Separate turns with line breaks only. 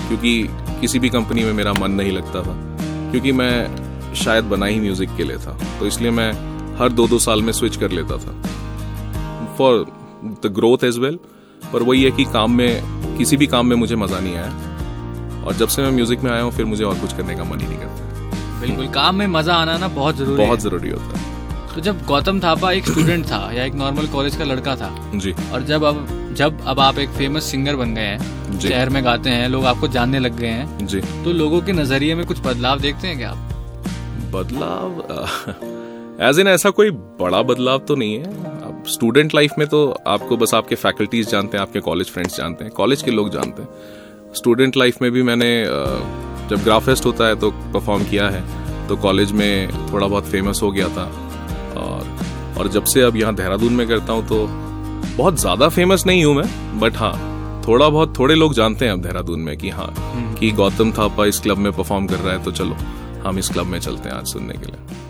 क्योंकि किसी भी कंपनी में मेरा मन नहीं लगता था, क्योंकि मैं शायद बना ही म्यूजिक के लिए था। तो इसलिए मैं हर 2-2 साल में स्विच कर लेता था for the growth as well. पर वही है कि किसी भी काम में मुझे मजा नहीं आया, और जब से मैं म्यूजिक में आया हूँ फिर मुझे और कुछ करने का मन ही नहीं करता।
बिल्कुल, काम में मजा आना ना बहुत जरूरी
होता है।
तो जब गौतम थापा एक स्टूडेंट था या एक नॉर्मल कॉलेज का लड़का था
जी,
और जब अब आप एक फेमस सिंगर बन गए हैं, शहर में गाते हैं, लोग आपको जानने लग गए हैं
जी,
तो लोगों के नजरिए में कुछ बदलाव देखते हैं क्या आप?
बदलाव एज इन ऐसा कोई बड़ा बदलाव तो नहीं है। अब स्टूडेंट लाइफ में तो आपको बस आपके फैकल्टीज जानते हैं, आपके कॉलेज फ्रेंड्स जानते हैं, कॉलेज के लोग जानते हैं। स्टूडेंट लाइफ में भी मैंने जब ग्राफेस्ट होता है तो परफॉर्म किया है, तो कॉलेज में थोड़ा बहुत फेमस हो गया था। और जब से अब यहाँ देहरादून में करता हूँ तो बहुत ज्यादा फेमस नहीं हूँ मैं, बट हाँ थोड़े लोग जानते हैं अब देहरादून में कि हाँ कि गौतम थापा इस क्लब में परफॉर्म कर रहा है, तो चलो हम इस क्लब में चलते हैं आज सुनने के लिए।